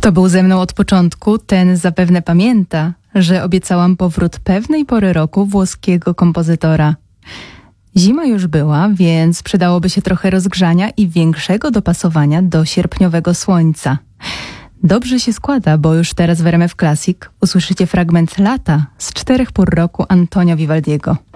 Kto był ze mną od początku, ten zapewne pamięta, że obiecałam powrót pewnej pory roku włoskiego kompozytora. Zima już była, więc przydałoby się trochę rozgrzania i większego dopasowania do sierpniowego słońca. Dobrze się składa, bo już teraz w RMF Classic usłyszycie fragment Lata z 4 pór roku Antonio Vivaldiego.